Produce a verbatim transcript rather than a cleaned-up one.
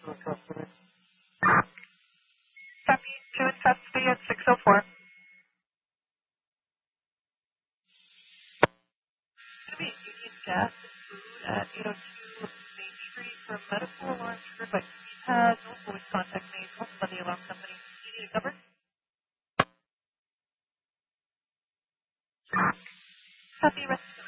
Copy two in custody at six oh four. Going to be taking gas and food at eight oh two Main Street for medical alarm triggered by keypad. No voice contact made. Open by the alarm company. Do you need a cover? Copy, rest.